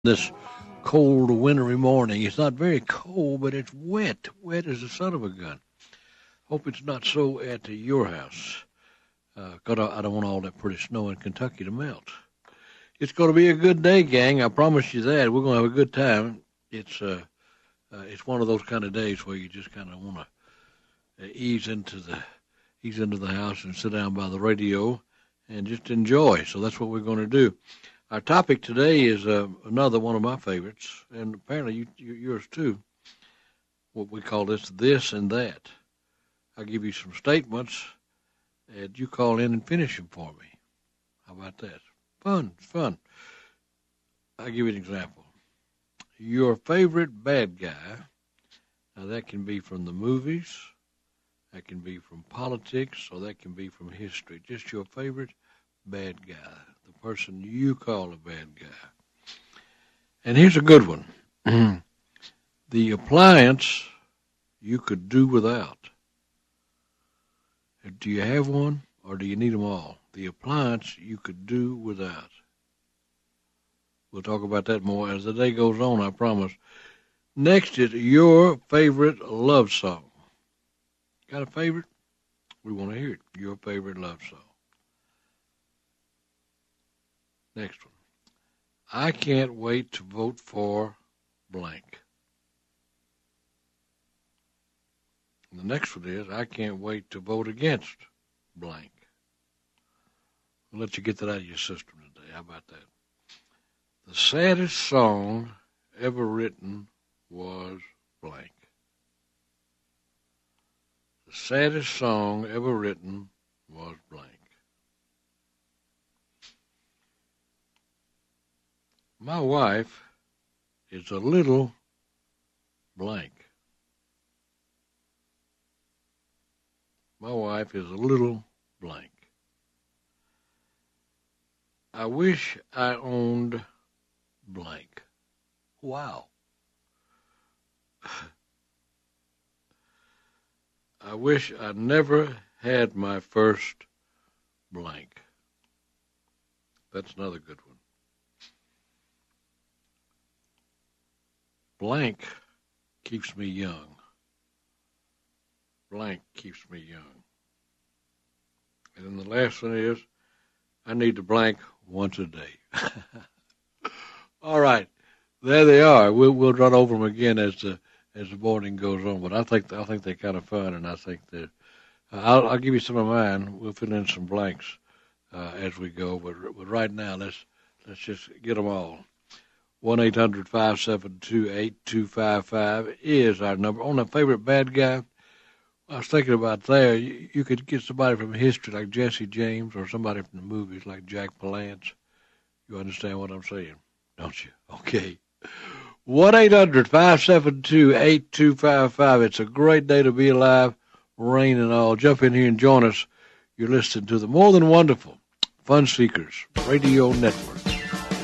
this cold, wintry morning. It's not very cold, but it's wet. Wet as the son of a gun. Hope it's not so at your house. 'Cause I don't want all that pretty snow in Kentucky to melt. It's going to be a good day, gang. I promise you that. We're going to have a good time. It's one of those kind of days where you just kind of want to ease into the house and sit down by the radio and just enjoy. So that's what we're going to do. Our topic today is another one of my favorites, and apparently yours too. What we call this and that. I'll give you some statements, and you call in and finish them for me. How about that? It's fun. I'll give you an example. Your favorite bad guy. Now that can be from the movies, that can be from politics, or that can be from history. Just your favorite bad guy, the person you call a bad guy. And here's a good one. The appliance you could do without. Do you have one, or do you need them all? The appliance you could do without. We'll talk about that more as the day goes on, I promise. Next is your favorite love song. Got a favorite? We want to hear it. Your favorite love song. Next one. I can't wait to vote for blank. And the next one is, I can't wait to vote against blank. I'll let you get that out of your system today. How about that? The saddest song ever written was blank. The saddest song ever written was blank. My wife is a little blank. My wife is a little blank. I wish I owned blank. Wow. I wish I never had my first blank. That's another good one. Blank keeps me young. Blank keeps me young. And then the last one is, I need to blank once a day. All right, there they are. We'll run over them again as the morning goes on. But I think they're kind of fun, and I think that I'll give you some of mine. We'll fill in some blanks as we go. But right now, let's just get them all. 1-800-572-8255 is our number. On the favorite bad guy, I was thinking about there, you could get somebody from history like Jesse James or somebody from the movies like Jack Palance. You understand what I'm saying, don't you? Okay. 1-800-572-8255. It's a great day to be alive, rain and all. Jump in here and join us. You're listening to the More Than Wonderful Fun Seekers Radio Network.